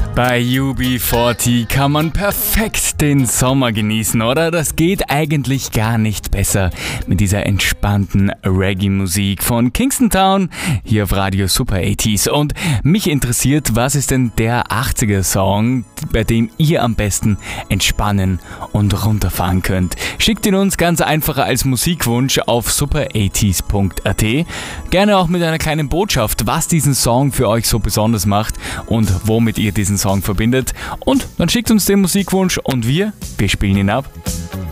Bei UB40 kann man perfekt den Sommer genießen, oder? Das geht eigentlich gar nicht besser mit dieser entspannten Reggae-Musik von Kingston Town hier auf Radio Super 80s. Und mich interessiert, was ist denn der 80er-Song, bei dem ihr am besten entspannen und runterfahren könnt? Schickt ihn uns ganz einfach als Musikwunsch auf super80s.at. Gerne auch mit einer kleinen Botschaft, was diesen Song für euch so besonders macht und womit ihr diesen Song verbindet. Und dann schickt uns den Musikwunsch und wir spielen ihn ab.